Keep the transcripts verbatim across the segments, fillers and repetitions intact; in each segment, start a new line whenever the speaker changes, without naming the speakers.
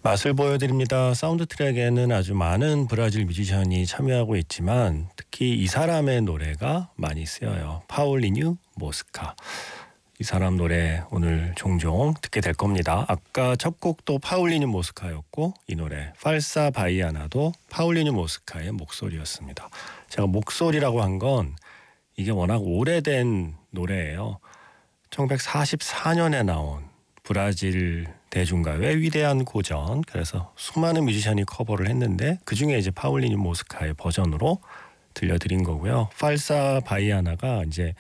맛을 보여드립니다. 사운드 트랙에는 아주 많은 브라질 뮤지션이 참여하고 있지만 특히 이 사람의 노래가 많이 쓰여요. 파울리뉴 모스카. 이 사람 노래 오늘 종종 듣게 될 겁니다. 아까 첫 곡도 파울리뉴 모스카였고 이 노래 팔사 바이아나도 파울리뉴 모스카의 목소리였습니다. 제가 목소리라고 한 건 이게 워낙 오래된 노래예요. 천구백사십사 년에 나온 브라질 대중가요의 위대한 고전. 그래서 수많은 뮤지션이 커버를 했는데 그중에 이제 파울리뉴 모스카의 버전으로 들려드린 거고요. 팔사 바이아나가 이제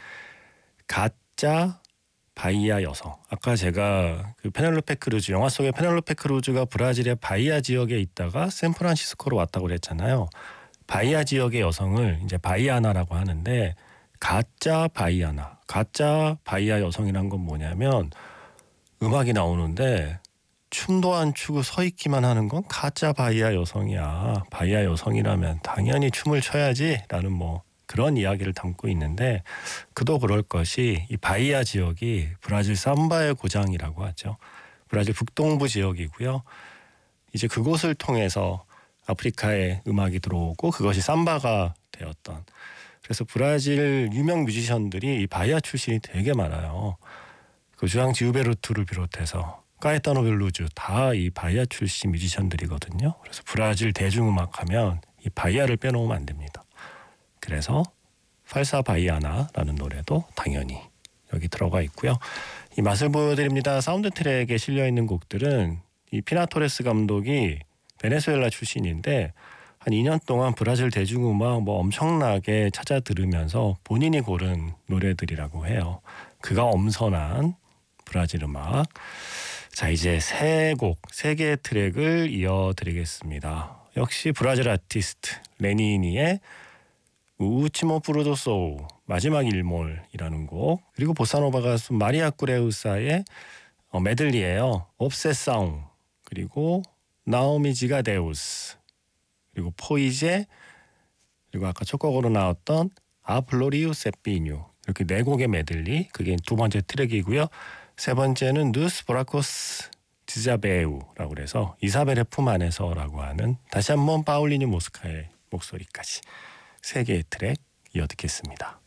가짜 바이아 여성. 아까 제가 그 페넬로페 크루즈 영화 속의 페넬로페 크루즈가 브라질의 바이아 지역에 있다가 샌프란시스코로 왔다고 그랬잖아요. 바이아 지역의 여성을 이제 바이아나라고 하는데 가짜 바이아나, 가짜 바이아 여성이란 건 뭐냐면 음악이 나오는데 춤도 안 추고 서 있기만 하는 건 가짜 바이아 여성이야. 바이아 여성이라면 당연히 춤을 춰야지 라는 뭐 그런 이야기를 담고 있는데 그도 그럴 것이 이 바이아 지역이 브라질 삼바의 고장이라고 하죠. 브라질 북동부 지역이고요. 이제 그곳을 통해서 아프리카에 음악이 들어오고 그것이 삼바가 되었던. 그래서 브라질 유명 뮤지션들이 이 바이아 출신이 되게 많아요. 그 주앙 지우베르투를 비롯해서 까에타노 벨루즈 다 이 바이아 출신 뮤지션들이거든요. 그래서 브라질 대중음악 하면 이 바이아를 빼놓으면 안 됩니다. 그래서 팔사 바이아나라는 노래도 당연히 여기 들어가 있고요. 이 맛을 보여드립니다. 사운드 트랙에 실려있는 곡들은 이 피나토레스 감독이 베네수엘라 출신인데 한 이 년 동안 브라질 대중음악 뭐 엄청나게 찾아 들으면서 본인이 고른 노래들이라고 해요. 그가 엄선한 브라질 음악. 자, 이제 세 곡, 세 개의 트랙을 이어드리겠습니다. 역시 브라질 아티스트 레니니의 우치모 프로도소 마지막 일몰이라는 곡, 그리고 보사노바 가수 마리아 꾸레우사의 어, 메들리예요. 옵세사웅, 그리고 나오미 지가데우스, 그리고 포이제, 그리고 아까 첫 곡으로 나왔던 아플로리우 세피뉴, 이렇게 네 곡의 메들리. 그게 두 번째 트랙이고요. 세 번째는 누스 브라코스 디자베우라고 그래서 이사벨의 품 안에서라고 하는 다시 한번 파울리뉴 모스카의 목소리까지 세 개의 트랙 이어 듣겠습니다.